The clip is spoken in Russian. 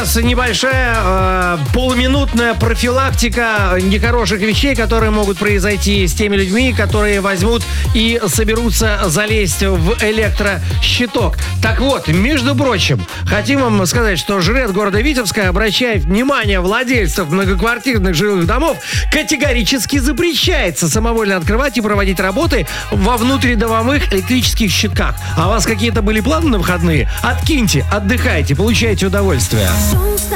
сейчас небольшая полуминутная профилактика нехороших вещей, которые могут произойти с теми людьми, которые возьмут и соберутся залезть в электрощиток. Так вот, между прочим, хотим вам сказать, что жрец города Витебска обращает внимание владельцев многоквартирных жилых домов, категорически запрещается самовольно открывать и проводить работы во внутридомовых электрических щитках. А у вас какие-то были планы на выходные? Откиньте, отдыхайте, получайте удовольствие.